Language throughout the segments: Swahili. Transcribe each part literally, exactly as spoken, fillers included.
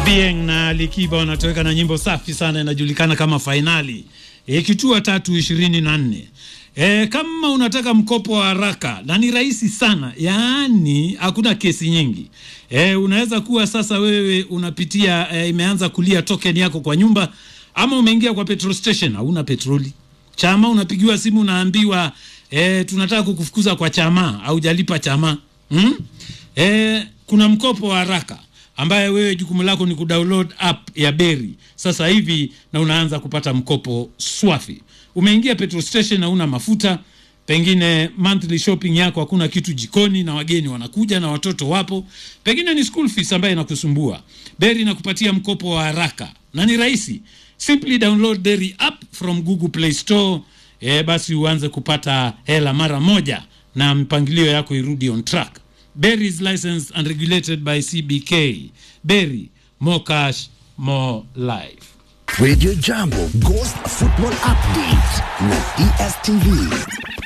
Bien na Likiba wanatoweka na nyimbo safi sana inajulikana kama Finali. E, kituo tatu ishirini na nne. E, kama unataka mkopo wa haraka na ni rahisi sana, yaani hakuna kesi nyingi. E, unaweza kuwa sasa wewe unapitia e, imeanza kulia token yako kwa nyumba, ama umeingia kwa petrol station hauna petroli. Chama unapigiwa simu unaambiwa e, tunataka kukufukuza kwa chama au hujalipa chama. Hmm? E, kuna mkopo wa haraka ambaye wewe jukumu lako ni kudownload app ya Berry sasa hivi na unaanza kupata mkopo swafi. Umeingia petrol station na una mafuta, pengine monthly shopping yako hakuna kitu jikoni na wageni wanakuja na watoto wapo, pengine ni school fees ambaye inakusumbua. Berry inakupatia mkopo wa haraka na ni rahisi. Simply download Berry app from Google Play Store, e, basi uanze kupata hela mara moja na mpangilio yako irudi on track. Berry is licensed and regulated by C B K. Berry, more cash, more life. Radio Jambo Ghost Football Update na D S T V.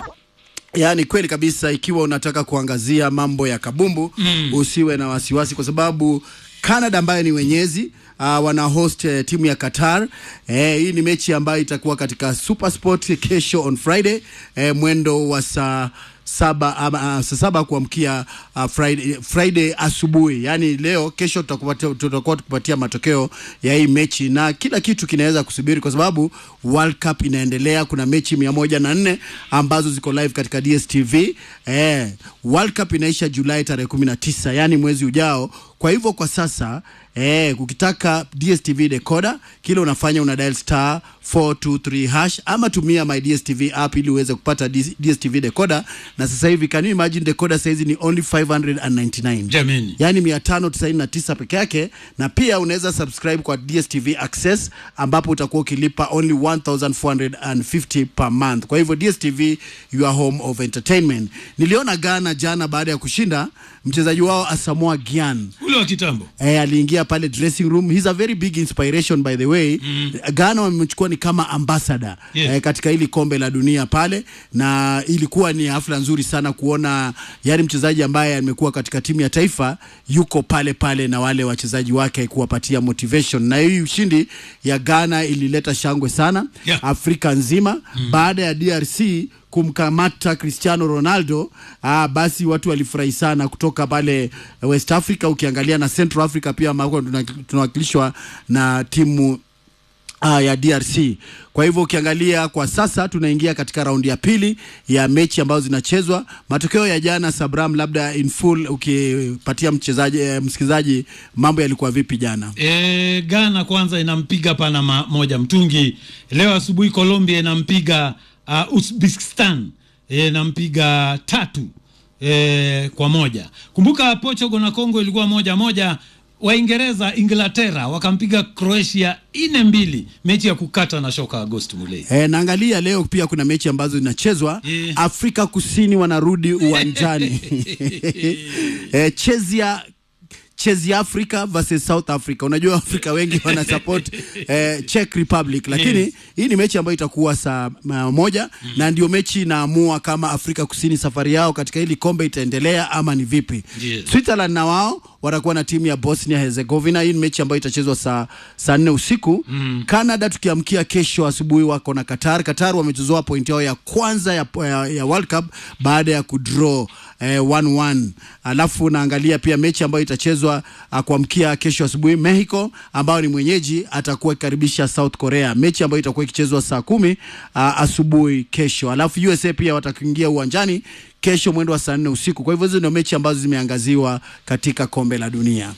Yaani kweli kabisa, ikiwa unataka kuangazia mambo ya kabumbu, mm. usiwe na wasiwasi kwa sababu Canada ambayo ni wenyezi uh, wana host uh, timu ya Qatar. Eh, hii ni mechi ambayo itakuwa katika Super Sport kesho on Friday, eh, mwendo wa saa saba ama uh, saa saba kuamkia uh, Friday Friday asubuhi. Yani leo kesho tutakupatia tutakuwa tukupatia matokeo ya hii mechi na kila kitu kinaweza kusubiri kwa sababu World Cup inaendelea. Kuna mechi mia moja na nne ambazo ziko live katika D S T V. Eh, World Cup inaisha Julai tarehe kumi na tisa, yani mwezi ujao. Kwa hivyo kwa sasa eh, ukitaka D S T V decoder, kile unafanya una dial star four two three hash ama tumia my D S T V app ili uweze kupata D S T V decoder. Na sasa hivi can you imagine decoder size ni only five ninety-nine. Jamani. Yani mia tano tisini na tisa peke yake, na pia unaweza subscribe kwa D S T V Access ambapo utakuwa ukilipa only one thousand four hundred fifty per month. Kwa hivyo D S T V, your home of entertainment. Niliona Ghana jana baada ya kushinda, mchezaji wao Asamoah Gyan ule wa kitambo eh, aliingia pale dressing room. He's a very big inspiration by the way. Mm. Ghana wamechukua ni kama ambassador, yes. eh, katika hili kombe la dunia pale, na ilikuwa ni hafla nzuri sana kuona yani mchezaji ambaye amekuwa katika timu ya taifa yuko pale pale na wale wachezaji wake kuwapatia motivation. Na hii ushindi ya Ghana ilileta shangwe sana, yeah. Afrika nzima. Mm. Baada ya D R C kumkamata Cristiano Ronaldo, ah, basi watu walifurahi sana kutoka pale West Africa. Ukiangalia na Central Africa pia ambako tunawakilishwa na timu ah, ya D R C. Kwa hivyo ukiangalia kwa sasa tunaingia katika raundi ya pili ya mechi ambazo zinachezwa. Matokeo ya jana Sabram, labda in full ukipatia mchezaji eh, msikizaji mambo yalikuwa vipi jana? Eh, Ghana kwanza inampiga Panama moja mtungi. Leo asubuhi Colombia inampiga Uh, Uzbekistan e, nampiga tatu e, kwa moja. Kumbuka Portugal na Congo ilikuwa moja moja. Waingereza Inglaterra wakampiga Croatia ine mbili, mechi ya kukata na shoka Agosti Mulei. Eh, naangalia leo pia kuna mechi ambazo zinachezwa. Yeah. Afrika Kusini wanarudi uwanjani. eh, Chezia Chezi Africa versus South Africa. Unajua Afrika wengi wana support eh, Czech Republic, lakini yes. hii ni mechi ambayo itakuwa saa moja, mm. na ndio mechi inaamua kama Afrika Kusini safari yao katika hili kombe itaendelea ama ni vipi. Yes. Switzerland na wao watakuwa na timu ya Bosnia Herzegovina. Hii ni mechi ambayo itachezwa saa saa nne usiku. Mm. Canada tukiamkia kesho asubuhi wako na Qatar. Qatar wamechozoa point yao ya kwanza ya, ya, ya World Cup baada ya kudraw eh, one one. Alafu naangalia pia mechi ambayo itachezwa uh, kuamkia kesho asubuhi. Mexico ambao ni mwenyeji atakuwa ikaribisha South Korea, mechi ambayo itakuwa ikichezwa saa kumi uh, asubuhi kesho. Alafu U S A pia watakiingia uwanjani kesho mwendo wa saa nne usiku. Kwa hivyo hizo ndio mechi ambazo zimeangaziwa katika kombe la dunia.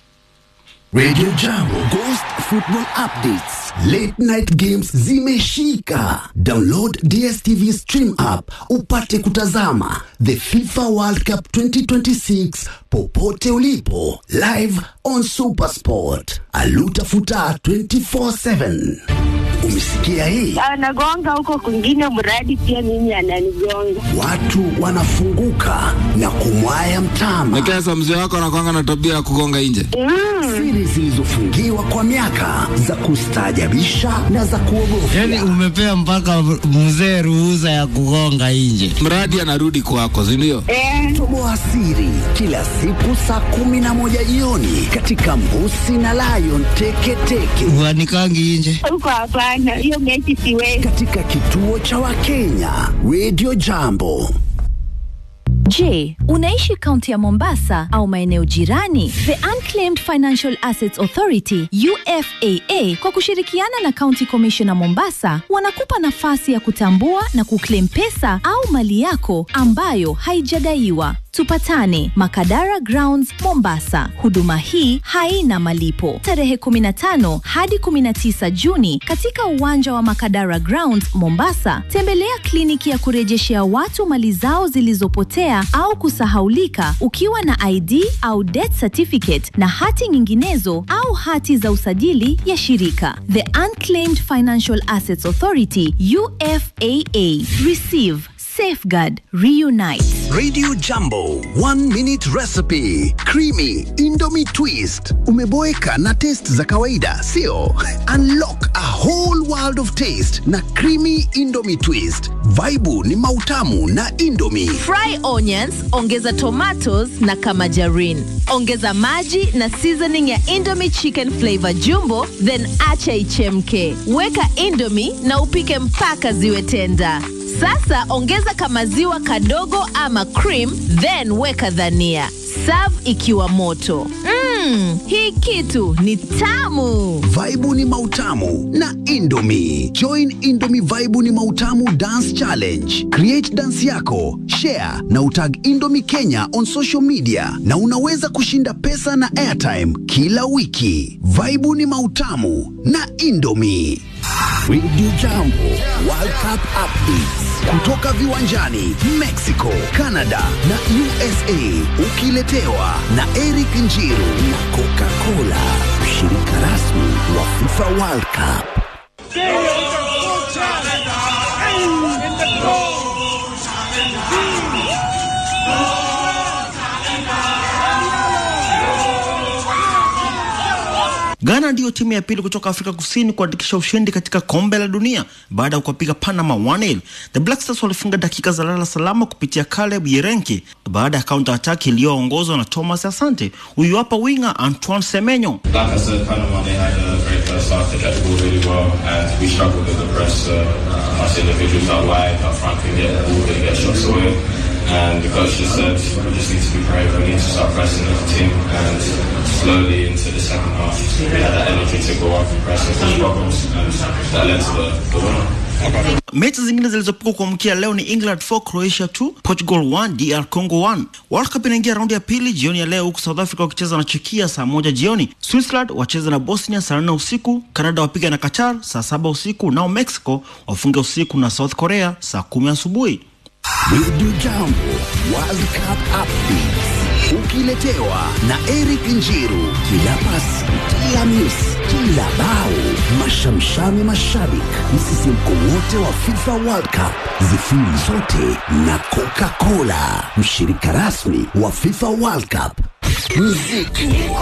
Radio Jambo Ghost Football Updates. Late night games zimeshika. Download D S T V Stream app upate kutazama the FIFA World Cup twenty twenty-six popote ulipo, live on Super Sport. Aluta futa twenty four seven. Umesikia hii? Anagonga huko kwingine, mradi pia mimi ananigonga. Watu wanafunguka na kumwaya mtama. Nikesa mzee wako anakuanga na tabia ya kugonga nje. Mm. Siri zilizofungiwa kwa miaka za kustaajabisha na za kuogofya. Yaani umepea mpaka mzee ruhusa ya kugonga nje. Mradi anarudi kwako, si ndio? Eh. Toboa siri kila siku saa kumi na moja jioni katika Mbusi na Lion Teketeke. Wanikangi nje. Huko hapana, hiyo mechi siwezi. Katika kituo cha Wakenya Radio Jambo. Je, unaishi kaunti ya Mombasa au maeneo jirani? The Unclaimed Financial Assets Authority U F A A kwa kushirikiana na County Commissioner Mombasa wanakupa nafasi ya kutambua na kuclaim pesa au mali yako ambayo haijadaiwa. Tupatane Makadara Grounds Mombasa. Huduma hii haina malipo. Tarehe kumi na tano hadi kumi na tisa Juni katika uwanja wa Makadara Grounds Mombasa. Tembelea kliniki ya kurejeshea watu mali zao zilizopotea au kusahaulika ukiwa na I D au death certificate na hati nyinginezo au hati za usajili ya shirika. The Unclaimed Financial Assets Authority U F A A. Receive, safeguard, reunite. Radio Jambo, one minute recipe. Creamy Indomie twist. Umeboeka na taste za kawaida, sio? Unlock a whole world of taste na creamy Indomie twist. Vaibu ni mautamu na Indomie. Fry onions, ongeza tomatoes na kamajarin. Ongeza maji na seasoning ya Indomie chicken flavor jumbo, then acha ichemke. Weka Indomie na upike mpaka ziwe tenda. Sasa ongeza kamaziwa kadogo ama cream, then weka dhania. Serve ikiwa moto. Mmm, hii kitu ni tamu. Vaibu ni mautamu na Indomie. Join Indomie Vaibu ni mautamu dance challenge. Create dance yako, share na utag Indomie Kenya on social media na unaweza kushinda pesa na airtime kila wiki. Vaibu ni mautamu na Indomie. Radio Jambo World Cup updates kutoka viwanjani Mexico, Canada na U S A, ukiletewa na Eric Njiru na Coca-Cola, mshirika rasmi wa FIFA World Cup. Ghana ndio timu ya pili kutoka Afrika Kusini kuandikisha ushindi katika kombe la dunia baada ya kupiga Panama one nil. The Black Stars walifunga dakika za lala salama kupitia Caleb Yerenki baada ya counter attack iliyoongozwa na Thomas Asante. Huyu hapa winger Antoine Semenyo. Like I said, Panama, they had a great first half. They kept the ball really well and we struggled with the press. Uh, us individuals out wide, up front can get the ball, they get shots away. And the coach just said, we just need to be brave, we need to start pressing as a team. And slowly into the second half, we had that energy to go up and press and push problems, and that led to the, the winner. Mechi zingine zilizopigwa kuamkia leo ni England four, Croatia two, Portugal one, D R Congo one. World Cup inaingia raundi ya pili jioni ya leo huku South Africa wakicheza na Czechia saa moja jioni. Switzerland wacheza na Bosnia saa nne usiku, Canada wapiga na Qatar saa saba usiku, nao Mexico wafunge usiku na South Korea saa kumi asubuhi. Radio Jambo World Cup updates ukiletewa na Eric Njiru. Kila pasi, kila miss, kila bao, mashamshami mashabik, msisimko wote wa FIFA World Cup, zifiri zote na Coca-Cola, mshirika rasmi wa FIFA World Cup. Muziki